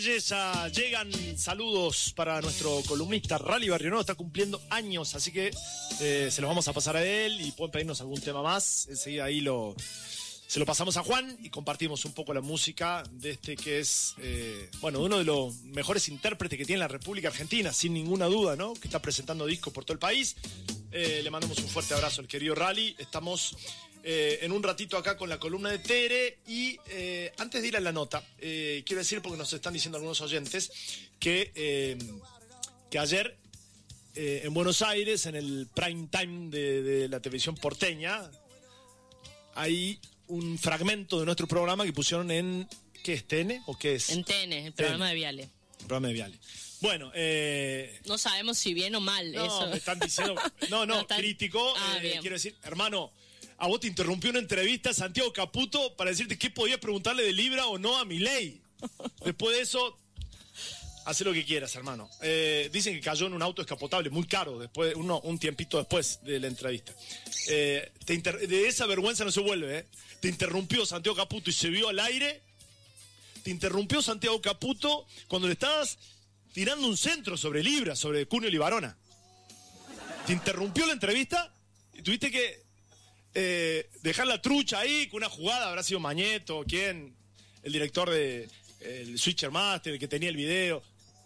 Llegan saludos para nuestro columnista Rally Barrio Nuevo, está cumpliendo años, así que se los vamos a pasar a él y pueden pedirnos algún tema más. Enseguida ahí se lo pasamos a Juan y compartimos un poco la música de este que es, uno de los mejores intérpretes que tiene la República Argentina, sin ninguna duda, ¿no? Que está presentando discos por todo el país. Le mandamos un fuerte abrazo al querido Rally. Estamos en un ratito acá con la columna de Tere y antes de ir a la nota, quiero decir, porque nos están diciendo algunos oyentes, que ayer en Buenos Aires, en el prime time de la televisión porteña, hay un fragmento de nuestro programa que pusieron en... ¿Qué es, TN o qué es? En TN, el programa de Viale. El programa de Viale. Bueno, no sabemos si bien o mal eso. Me están diciendo... No, crítico. Quiero decir, hermano, a vos te interrumpió una entrevista Santiago Caputo para decirte qué podías preguntarle de Libra o no a Milei. Después de eso, haz lo que quieras, hermano. Dicen que cayó en un auto descapotable muy caro, después un tiempito después de la entrevista. De esa vergüenza no se vuelve, ¿eh? Te interrumpió Santiago Caputo y se vio al aire. Te interrumpió Santiago Caputo cuando le estabas tirando un centro sobre Libra, sobre Cunio Libarona. Te interrumpió la entrevista y tuviste que dejar la trucha ahí con una jugada. Habrá sido Mañeto, ¿quién? El director de el Switcher Master, el que tenía el video.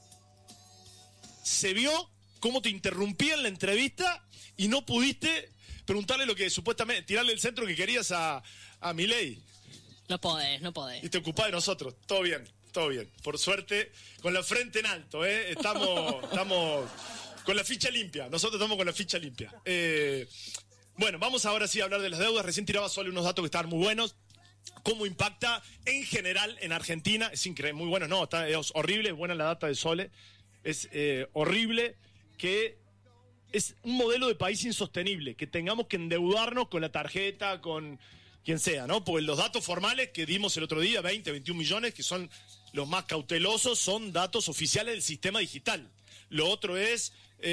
Se vio cómo te interrumpían la entrevista y no pudiste preguntarle lo que supuestamente, tirarle el centro que querías a Milei. No podés. Y te ocupás de nosotros. Todo bien. Por suerte, con la frente en alto, ¿eh? Estamos con la ficha limpia. Nosotros estamos con la ficha limpia. Bueno, vamos ahora sí a hablar de las deudas. Recién tiraba Sole unos datos que estaban muy buenos. ¿Cómo impacta en general en Argentina? Es increíble, muy bueno, es horrible, es buena la data de Sole. Es horrible que es un modelo de país insostenible, que tengamos que endeudarnos con la tarjeta, con quien sea, ¿no? Porque los datos formales que dimos el otro día, 20, 21 millones, que son los más cautelosos, son datos oficiales del sistema digital. Lo otro es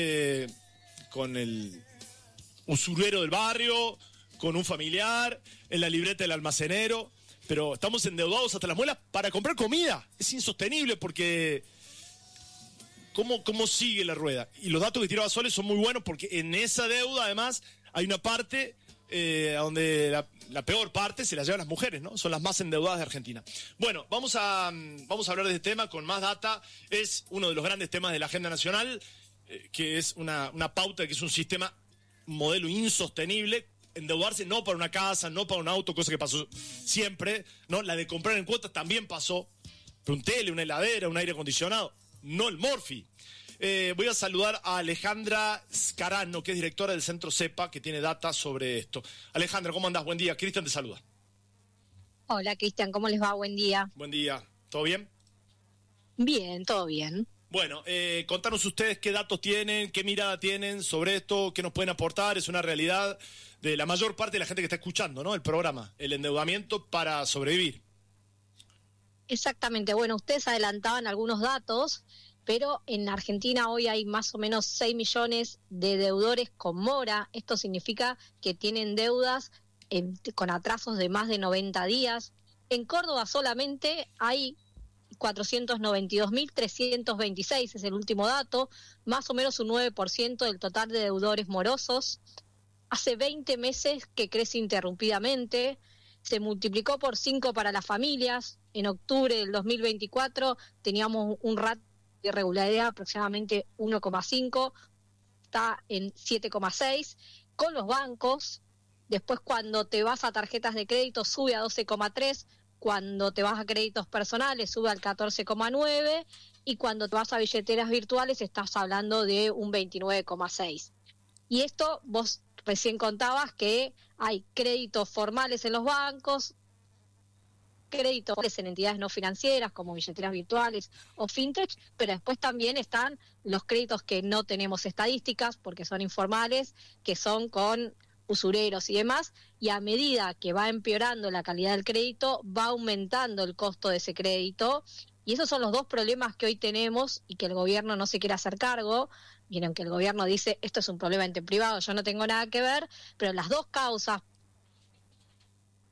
con el usurero del barrio, con un familiar, en la libreta del almacenero, pero estamos endeudados hasta las muelas para comprar comida. Es insostenible porque... ¿Cómo sigue la rueda? Y los datos que tiraba Sole son muy buenos porque en esa deuda, además, hay una parte donde la peor parte se la llevan las mujeres, ¿no? Son las más endeudadas de Argentina. Bueno, vamos a hablar de este tema con más data. Es uno de los grandes temas de la agenda nacional, que es una pauta, que es un sistema, un modelo insostenible. Endeudarse no para una casa, no para un auto, cosa que pasó siempre, ¿no? La de comprar en cuotas también pasó. Pero un tele, una heladera, un aire acondicionado. No el Morphy. Voy a saludar a Alejandra Scarano, que es directora del Centro CEPA, que tiene data sobre esto. Alejandra, ¿cómo andás? Buen día. Cristian te saluda. Hola, Cristian, ¿cómo les va? Buen día. Buen día. ¿Todo bien? Bien, todo bien. Bueno, contanos ustedes qué datos tienen, qué mirada tienen sobre esto, qué nos pueden aportar. Es una realidad de la mayor parte de la gente que está escuchando, ¿no? El programa, el endeudamiento para sobrevivir. Exactamente, bueno, ustedes adelantaban algunos datos, pero en Argentina hoy hay más o menos 6 millones de deudores con mora. Esto significa que tienen deudas con atrasos de más de 90 días. En Córdoba solamente hay 492.326, es el último dato, más o menos un 9% del total de deudores morosos. Hace 20 meses que crece interrumpidamente. Se multiplicó por 5 para las familias. En octubre del 2024 teníamos un ratio de irregularidad aproximadamente 1,5, está en 7,6. Con los bancos, después cuando te vas a tarjetas de crédito sube a 12,3, cuando te vas a créditos personales sube al 14,9 y cuando te vas a billeteras virtuales estás hablando de un 29,6. Y esto vos recién contabas que hay créditos formales en los bancos, créditos en entidades no financieras como billeteras virtuales o fintech, pero después también están los créditos que no tenemos estadísticas porque son informales, que son con usureros y demás, y a medida que va empeorando la calidad del crédito, va aumentando el costo de ese crédito, y esos son los dos problemas que hoy tenemos y que el gobierno no se quiere hacer cargo. Vieron que el gobierno dice, esto es un problema ente privado, yo no tengo nada que ver, pero las dos causas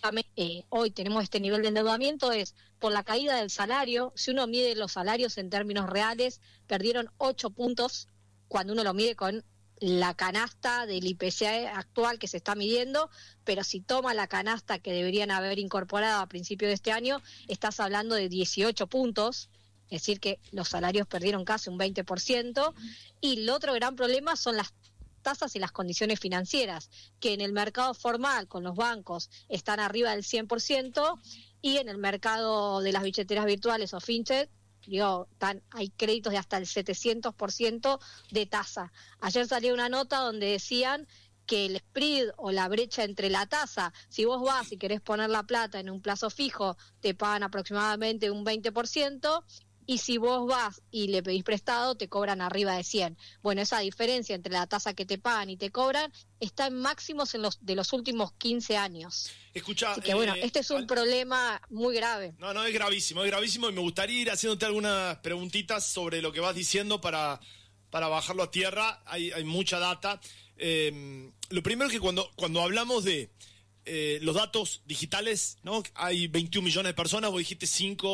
hoy tenemos este nivel de endeudamiento es por la caída del salario. Si uno mide los salarios en términos reales, perdieron 8 puntos cuando uno lo mide con la canasta del IPC actual que se está midiendo, pero si toma la canasta que deberían haber incorporado a principio de este año, estás hablando de 18 puntos, es decir que los salarios perdieron casi un 20%, y el otro gran problema son las tasas y las condiciones financieras, que en el mercado formal con los bancos están arriba del 100%, y en el mercado de las billeteras virtuales o fintech, hay créditos de hasta el 700% de tasa. Ayer salió una nota donde decían que el spread o la brecha entre la tasa, si vos vas y querés poner la plata en un plazo fijo, te pagan aproximadamente un 20%, y si vos vas y le pedís prestado, te cobran arriba de 100. Bueno, esa diferencia entre la tasa que te pagan y te cobran está en máximos de los últimos 15 años. Escuchá, así que bueno, este es un problema muy grave. No, es gravísimo, y me gustaría ir haciéndote algunas preguntitas sobre lo que vas diciendo para bajarlo a tierra. Hay mucha data. Lo primero es que cuando hablamos de los datos digitales, ¿no? Hay 21 millones de personas, vos dijiste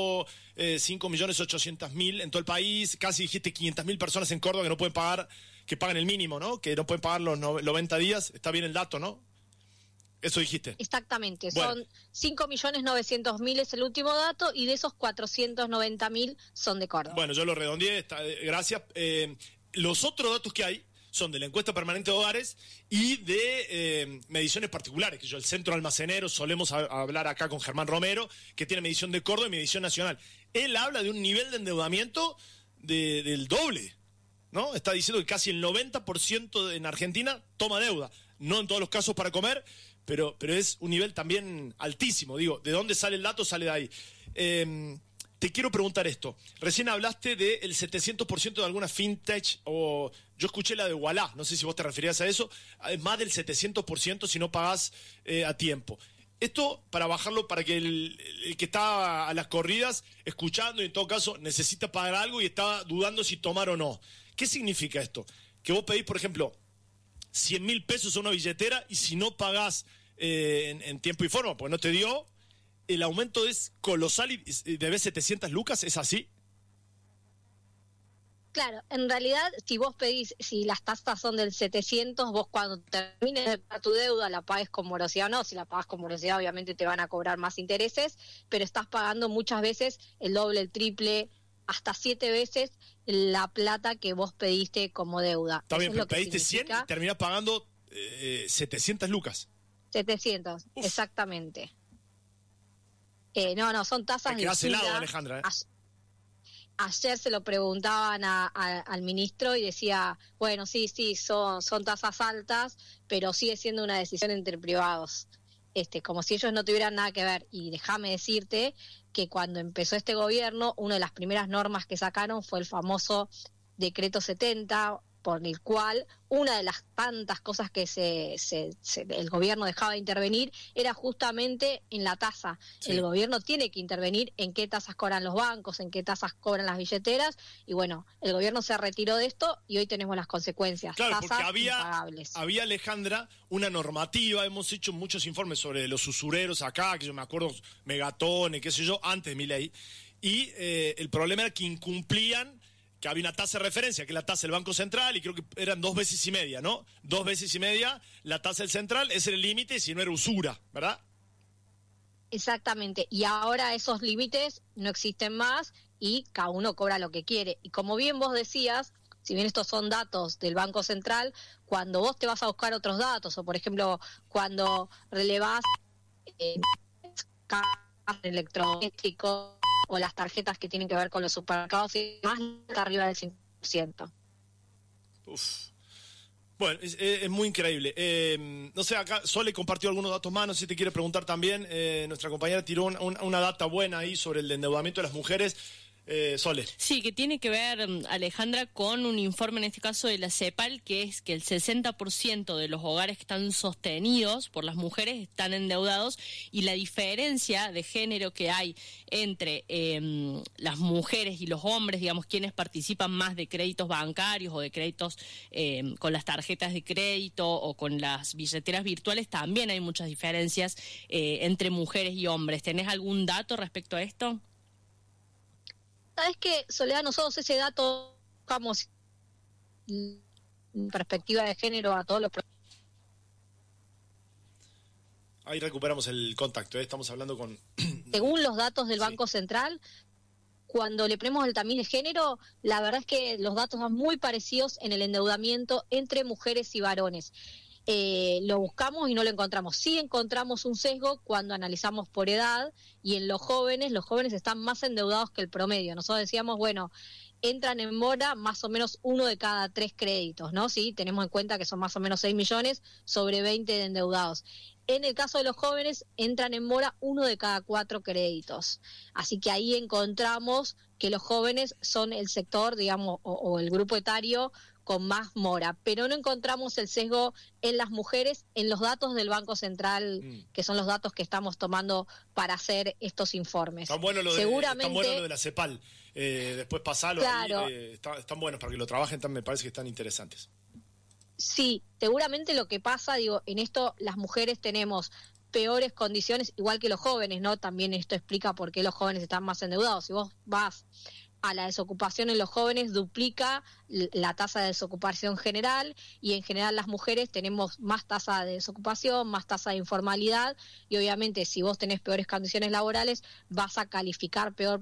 5.800.000 en todo el país, casi dijiste 500.000 personas en Córdoba que no pueden pagar, que pagan el mínimo, ¿no? Que no pueden pagar los 90 días, está bien el dato, ¿no? Eso dijiste. Exactamente, bueno. Son 5.900.000 es el último dato, y de esos 490.000 son de Córdoba. Bueno, yo lo redondeé, gracias. Los otros datos que hay son de la encuesta permanente de hogares y de mediciones particulares, que el centro almacenero, solemos hablar acá con Germán Romero, que tiene medición de Córdoba y medición nacional. Él habla de un nivel de endeudamiento del doble, ¿no? Está diciendo que casi el 90% en Argentina toma deuda, no en todos los casos para comer, pero es un nivel también altísimo. Digo, ¿de dónde sale el dato? Sale de ahí. Te quiero preguntar esto. Recién hablaste del 700% de alguna fintech, o yo escuché la de Ualá, no sé si vos te referías a eso, es más del 700% si no pagás a tiempo. Esto para bajarlo, para que el que está a las corridas escuchando y en todo caso necesita pagar algo y está dudando si tomar o no. ¿Qué significa esto? Que vos pedís, por ejemplo, 100.000 pesos a una billetera y si no pagás en tiempo y forma, pues no te dio, el aumento es colosal y debes 700 lucas, ¿es así? Claro, en realidad, si vos pedís, si las tasas son del 700, vos cuando termines de pagar tu deuda la pagues con morosidad o no. Si la pagas con morosidad, obviamente te van a cobrar más intereses, pero estás pagando muchas veces el doble, el triple, hasta 7 veces la plata que vos pediste como deuda. Está bien, pero pediste 100 y terminás pagando 700 lucas. 700, uf, exactamente. No, son tasas de helado, Alejandra, Ayer se lo preguntaban al ministro y decía, bueno, sí, son tasas altas, pero sigue siendo una decisión entre privados, como si ellos no tuvieran nada que ver. Y déjame decirte que cuando empezó este gobierno, una de las primeras normas que sacaron fue el famoso decreto 70, por el cual una de las tantas cosas que el gobierno dejaba de intervenir era justamente en la tasa. Sí. El gobierno tiene que intervenir en qué tasas cobran los bancos, en qué tasas cobran las billeteras, y bueno, el gobierno se retiró de esto y hoy tenemos las consecuencias. Claro, tasas porque impagables. Había, Alejandra, una normativa, hemos hecho muchos informes sobre los usureros acá, que yo me acuerdo, Megatone, qué sé yo, antes de mi ley, y el problema era que incumplían, que había una tasa de referencia, que es la tasa del Banco Central, y creo que eran 2 veces y media, ¿no? 2 veces y media, la tasa del Central, ese era el límite, si no era usura, ¿verdad? Exactamente, y ahora esos límites no existen más y cada uno cobra lo que quiere. Y como bien vos decías, si bien estos son datos del Banco Central, cuando vos te vas a buscar otros datos, o por ejemplo, cuando relevás electrónicos, o las tarjetas que tienen que ver con los supermercados y más, arriba del 5%. Uf. Bueno, es muy increíble. No sé, acá Sole compartió algunos datos más, no sé si te quiere preguntar también. Nuestra compañera tiró una data buena ahí sobre el endeudamiento de las mujeres. Sole. Sí, que tiene que ver, Alejandra, con un informe en este caso de la CEPAL, que es que el 60% de los hogares que están sostenidos por las mujeres están endeudados, y la diferencia de género que hay entre las mujeres y los hombres, digamos, quienes participan más de créditos bancarios o de créditos con las tarjetas de crédito o con las billeteras virtuales, también hay muchas diferencias entre mujeres y hombres. ¿Tenés algún dato respecto a esto? ¿Sabes qué, Soledad? Nosotros ese dato buscamos en perspectiva de género a todos los... Ahí recuperamos el contacto, estamos hablando con... Según los datos del Banco Central, cuando le ponemos el tamiz de género, la verdad es que los datos son muy parecidos en el endeudamiento entre mujeres y varones. Lo buscamos y no lo encontramos. Sí encontramos un sesgo cuando analizamos por edad, y en los jóvenes están más endeudados que el promedio. Nosotros decíamos, bueno, entran en mora más o menos 1 de cada 3 créditos, ¿no? Sí, tenemos en cuenta que son más o menos 6 millones sobre 20 de endeudados. En el caso de los jóvenes, entran en mora 1 de cada 4 créditos. Así que ahí encontramos que los jóvenes son el sector, digamos, o el grupo etario con más mora, pero no encontramos el sesgo en las mujeres en los datos del Banco Central, que son los datos que estamos tomando para hacer estos informes. Tan bueno lo de la CEPAL. Después pasalo. Claro. Están buenos para que lo trabajen, me parece que están interesantes. Sí, seguramente lo que pasa, digo, en esto las mujeres tenemos peores condiciones, igual que los jóvenes, ¿no? También esto explica por qué los jóvenes están más endeudados. Si vos vas a la desocupación en los jóvenes, duplica la tasa de desocupación general, y en general las mujeres tenemos más tasa de desocupación, más tasa de informalidad, y obviamente si vos tenés peores condiciones laborales vas a calificar peor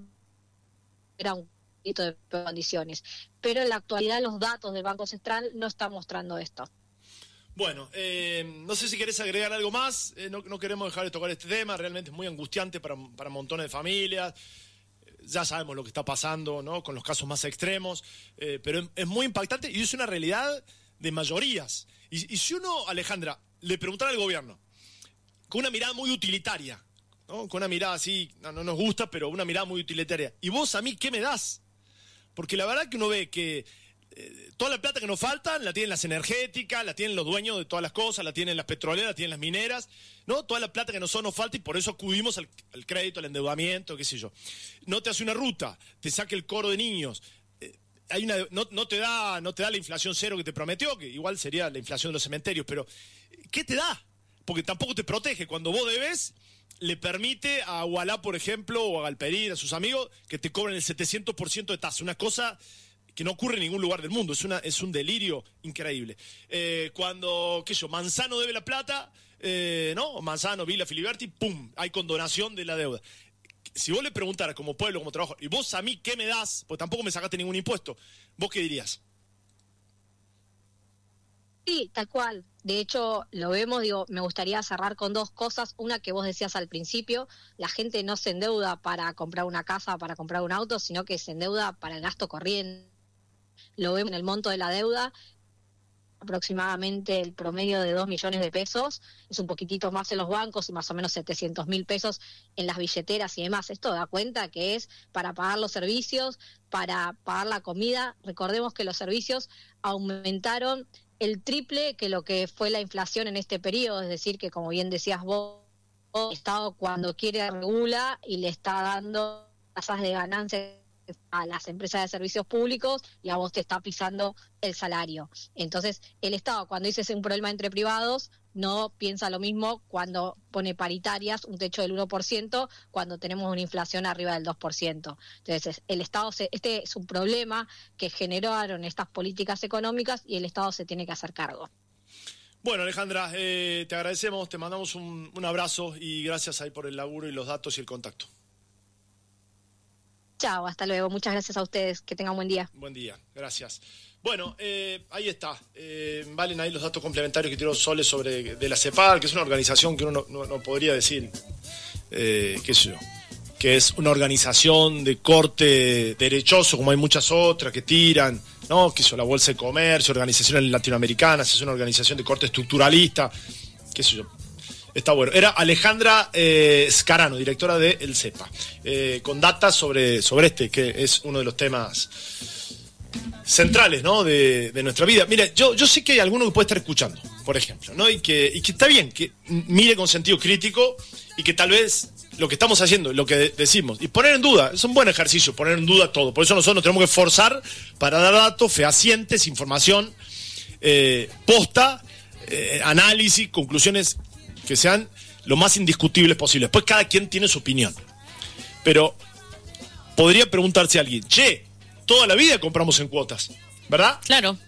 a un crédito de peores condiciones. Pero en la actualidad los datos del Banco Central no están mostrando esto. Bueno, no sé si querés agregar algo más, no queremos dejar de tocar este tema, realmente es muy angustiante para montones de familias. Ya sabemos lo que está pasando, ¿no?, con los casos más extremos, pero es muy impactante y es una realidad de mayorías. Y si uno, Alejandra, le preguntara al gobierno, con una mirada muy utilitaria, ¿no?, con una mirada así, no nos gusta, pero una mirada muy utilitaria, ¿y vos a mí qué me das? Porque la verdad que uno ve que toda la plata que nos falta la tienen las energéticas, la tienen los dueños de todas las cosas, la tienen las petroleras, la tienen las mineras, ¿no? Toda la plata que nos falta, y por eso acudimos al crédito, al endeudamiento, qué sé yo. No te hace una ruta, te saca el coro de niños, no te da la inflación cero que te prometió, que igual sería la inflación de los cementerios, pero ¿qué te da? Porque tampoco te protege. Cuando vos debes, le permite a Ualá, por ejemplo, o a Galperín, a sus amigos, que te cobren el 700% de tasa, una cosa que no ocurre en ningún lugar del mundo, es un delirio increíble. Cuando, qué sé yo, Manzano debe la plata, ¿no? Manzano, Vila, Filiberti, ¡pum!, hay condonación de la deuda. Si vos le preguntaras como pueblo, como trabajo, ¿y vos a mí qué me das? Porque tampoco me sacaste ningún impuesto. ¿Vos qué dirías? Sí, tal cual. De hecho, lo vemos, digo, me gustaría cerrar con 2 cosas. Una que vos decías al principio, la gente no se endeuda para comprar una casa, para comprar un auto, sino que se endeuda para el gasto corriente. Lo vemos en el monto de la deuda, aproximadamente el promedio de 2 millones de pesos, es un poquitito más en los bancos y más o menos 700.000 pesos en las billeteras y demás. Esto da cuenta que es para pagar los servicios, para pagar la comida. Recordemos que los servicios aumentaron el triple que lo que fue la inflación en este periodo, es decir, que como bien decías vos, el Estado cuando quiere regula y le está dando tasas de ganancia a las empresas de servicios públicos, y a vos te está pisando el salario. Entonces, el Estado, cuando dice es un problema entre privados, no piensa lo mismo cuando pone paritarias, un techo del 1%, cuando tenemos una inflación arriba del 2%. Entonces, el Estado, este es un problema que generaron estas políticas económicas, y el Estado se tiene que hacer cargo. Bueno, Alejandra, te agradecemos, te mandamos un abrazo y gracias ahí por el laburo y los datos y el contacto. Chao, hasta luego. Muchas gracias a ustedes. Que tengan buen día. Buen día, gracias. Bueno, ahí está. Valen ahí los datos complementarios que tiró Sole de la CEPAL, que es una organización que uno no podría decir, qué sé yo, que es una organización de corte derechoso, como hay muchas otras que tiran, ¿no? Que son la Bolsa de Comercio, organizaciones latinoamericanas, es una organización de corte estructuralista, qué sé yo. Está bueno. Era Alejandra Scarano, directora de El CEPA, con datas sobre este, que es uno de los temas centrales, ¿no? de nuestra vida. Mira, yo sé que hay alguno que puede estar escuchando, por ejemplo, ¿no? Y que está bien, que mire con sentido crítico y que tal vez lo que estamos haciendo, lo que decimos, y poner en duda, es un buen ejercicio, poner en duda todo. Por eso nosotros nos tenemos que esforzar para dar datos fehacientes, información posta, análisis, conclusiones que sean lo más indiscutibles posible. Después cada quien tiene su opinión. Pero podría preguntarse a alguien, toda la vida compramos en cuotas, ¿verdad? Claro.